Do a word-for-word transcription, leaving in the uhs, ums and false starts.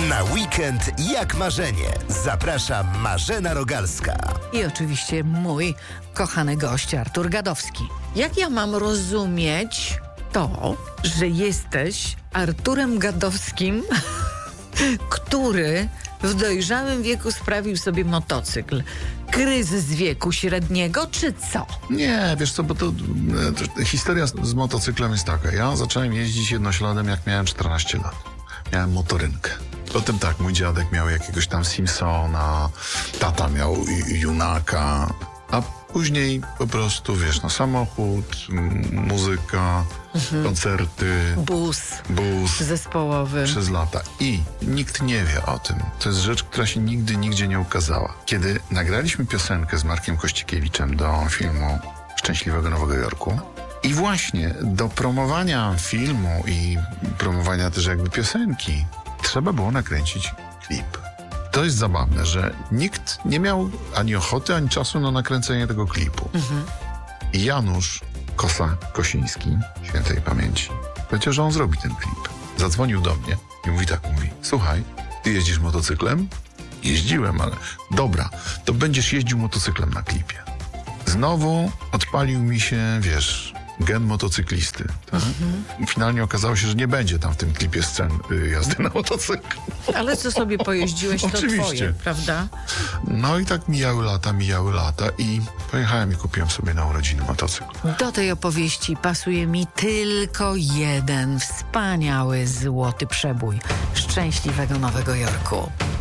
Na weekend jak marzenie. Zaprasza Marzena Rogalska. I oczywiście mój kochany gość Artur Gadowski. Jak ja mam rozumieć to, że jesteś Arturem Gadowskim, który w dojrzałym wieku sprawił sobie motocykl? Kryzys wieku średniego, czy co? Nie, wiesz co, bo to, to historia z, z motocyklem jest taka. Ja zacząłem jeździć jednośladem, jak miałem czternaście lat. Miałem motorynkę. Potem tak, mój dziadek miał jakiegoś tam Simpsona, tata miał Junaka, a później po prostu, wiesz, no samochód, m- muzyka, mhm. koncerty, Bus, bus zespołowy. Przez lata. I nikt nie wie o tym. To jest rzecz, która się nigdy, nigdzie nie ukazała. Kiedy nagraliśmy piosenkę z Markiem Kościkiewiczem do filmu Szczęśliwego Nowego Jorku, i właśnie do promowania filmu i promowania też jakby piosenki trzeba było nakręcić klip. To jest zabawne, że nikt nie miał ani ochoty, ani czasu na nakręcenie tego klipu. Mhm. I Janusz Kosa-Kosiński, świętej pamięci, powiedział, że on zrobi ten klip. Zadzwonił do mnie i mówi tak, mówi: słuchaj, ty jeździsz motocyklem? Jeździłem, ale dobra, to będziesz jeździł motocyklem na klipie. Znowu odpalił mi się, wiesz, gen motocyklisty. Tak? Mhm. Finalnie okazało się, że nie będzie tam w tym klipie scen y, jazdy na motocyklu. Ale co sobie pojeździłeś, to Oczywiście. twoje, prawda? No i tak mijały lata, mijały lata i pojechałem i kupiłem sobie na urodziny motocykl. Do tej opowieści pasuje mi tylko jeden wspaniały złoty przebój Szczęśliwego Nowego Jorku.